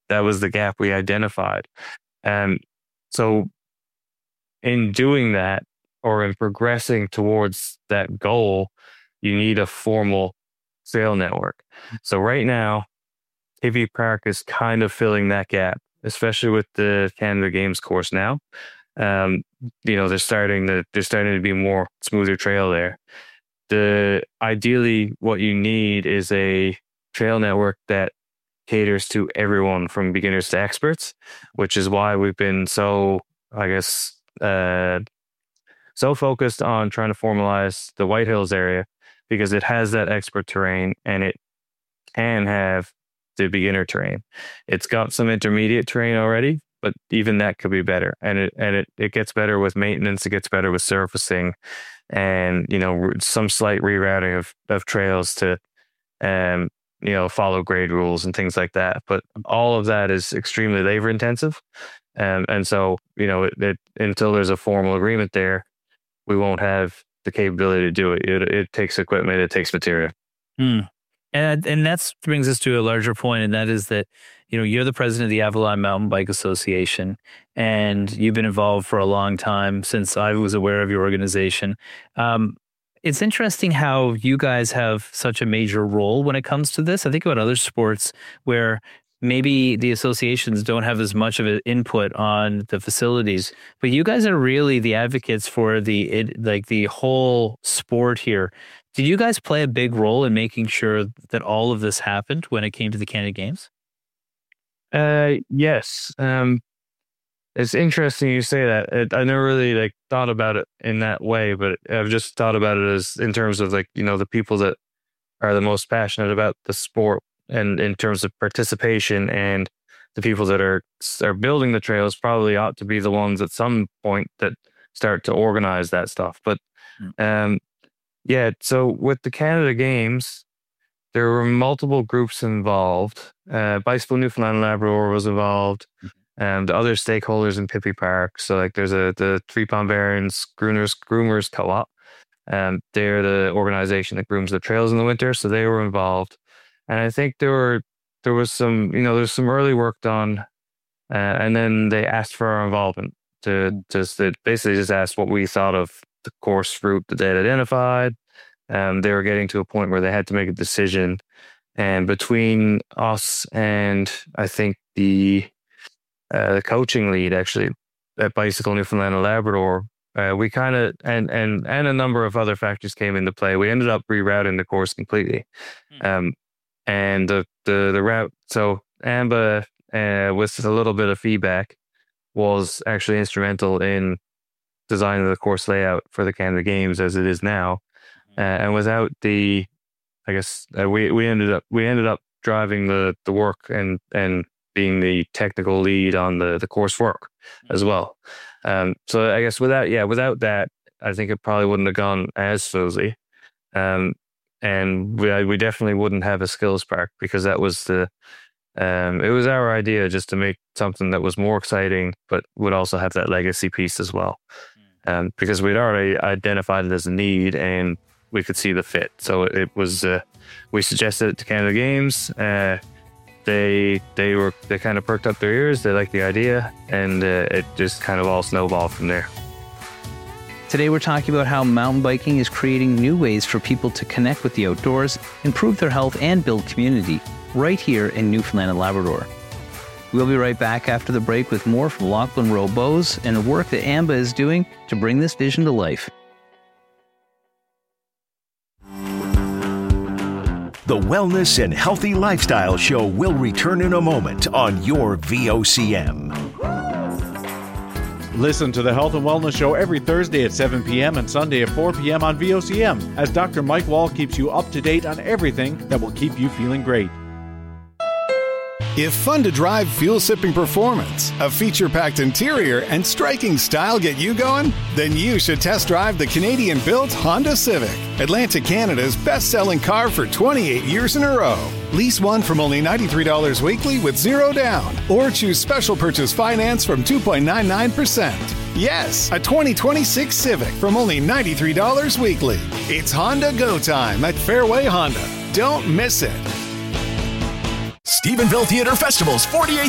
that was the gap we identified. And so in doing that, or in progressing towards that goal, you need a formal trail network. So right now, KV Park is kind of filling that gap, especially with the Canada Games course now. There's starting to be more smoother trail there. Ideally, what you need is a trail network that caters to everyone from beginners to experts, which is why we've been so focused on trying to formalize the White Hills area, because it has that expert terrain and it can have the beginner terrain. It's got some intermediate terrain already, but even that could be better. And it gets better with maintenance. It gets better with surfacing, and some slight rerouting of trails to follow grade rules and things like that. But all of that is extremely labor intensive, and so until there's a formal agreement there, we won't have the capability to do it. It takes equipment, it takes material. And that brings us to a larger point, and that is that, you're the president of the Avalon Mountain Bike Association, and you've been involved for a long time, since I was aware of your organization. It's interesting how you guys have such a major role when it comes to this. I think about other sports where maybe the associations don't have as much of an input on the facilities, but you guys are really the advocates for the whole sport here. Did you guys play a big role in making sure that all of this happened when it came to the Canada Games? Yes. It's interesting you say that. I never really thought about it in that way, but I've just thought about it as in terms of the people that are the most passionate about the sport, and in terms of participation, and the people that are building the trails probably ought to be the ones at some point that start to organize that stuff. But so with the Canada Games, there were multiple groups involved. Bicycle Newfoundland and Labrador was involved, and the other stakeholders in Pippi Park. So there's the Three Pond Barrens Groomers Co-op, and they're the organization that grooms the trails in the winter. So they were involved, and I think there was some there's some early work done, and then they asked for our involvement to basically just ask what we thought of the course route that they had identified. They were getting to a point where they had to make a decision, and between us and I think the coaching lead actually at Bicycle Newfoundland and Labrador, we kind of and a number of other factors came into play. We ended up rerouting the course completely, and the route. So AMBA, with a little bit of feedback, was actually instrumental in designing the course layout for the Canada Games as it is now. And without we ended up driving the work and being the technical lead on the course work as well. So I guess without that, I think it probably wouldn't have gone as smoothly. And we definitely wouldn't have a skills park, because that was it was our idea, just to make something that was more exciting, but would also have that legacy piece as well. Because we'd already identified it as a need, and we could see the fit. So it was, we suggested it to Canada Games. They kind of perked up their ears. They liked the idea, and it just kind of all snowballed from there. Today we're talking about how mountain biking is creating new ways for people to connect with the outdoors, improve their health, and build community right here in Newfoundland and Labrador. We'll be right back after the break with more from Lachlan Rowe Bowes and the work that AMBA is doing to bring this vision to life. The Wellness and Healthy Lifestyle Show will return in a moment on your VOCM. Listen to the Health and Wellness Show every Thursday at 7 p.m. and Sunday at 4 p.m. on VOCM, as Dr. Mike Wall keeps you up to date on everything that will keep you feeling great. If fun to drive, fuel-sipping performance, a feature-packed interior, and striking style get you going, then you should test drive the Canadian-built Honda Civic, Atlantic Canada's best-selling car for 28 years in a row. Lease one from only $93 weekly with zero down, or choose special purchase finance from 2.99%. Yes, a 2026 Civic from only $93 weekly. It's Honda Go Time at Fairway Honda. Don't miss it. Stephenville Theatre Festival's 48th